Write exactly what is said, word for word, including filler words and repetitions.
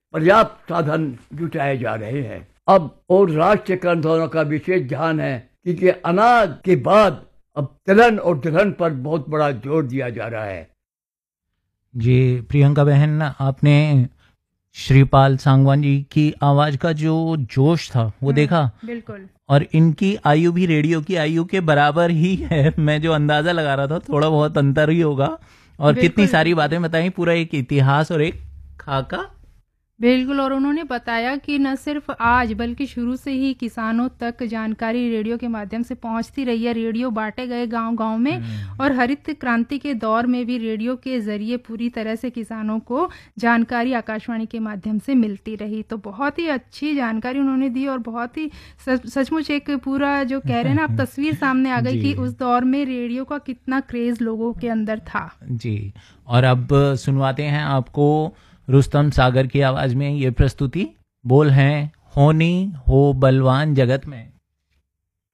पर्याप्त साधन जुटाए जा रहे हैं। अब और राष्ट्रीय आंदोलनों का विशेष ध्यान है क्योंकि अनाज के बाद अब तिलहन और दलहन पर बहुत बड़ा जोर दिया जा रहा है। जी प्रियंका बहन, आपने श्रीपाल सांगवान जी की आवाज का जो जोश था वो देखा? बिल्कुल। और इनकी आयु भी रेडियो की आयु के बराबर ही है। मैं जो अंदाजा लगा रहा था थोड़ा बहुत अंतर ही होगा। और कितनी सारी बातें बताई, पूरा एक इतिहास और एक खाका। बिल्कुल। और उन्होंने बताया कि न सिर्फ आज बल्कि शुरू से ही किसानों तक जानकारी रेडियो के माध्यम से पहुंचती रही है। रेडियो बांटे गए गांव-गांव में, और हरित क्रांति के दौर में भी रेडियो के जरिए पूरी तरह से किसानों को जानकारी आकाशवाणी के माध्यम से मिलती रही। तो बहुत ही अच्छी जानकारी उन्होंने दी, और बहुत ही सचमुच एक पूरा जो कह रहे हैं ना आप, तस्वीर सामने आ गई कि उस दौर में रेडियो का कितना क्रेज लोगों के अंदर था। जी, और अब सुनवाते हैं आपको रुस्तम सागर की आवाज में ये प्रस्तुति। बोल हैं होनी हो बलवान जगत में।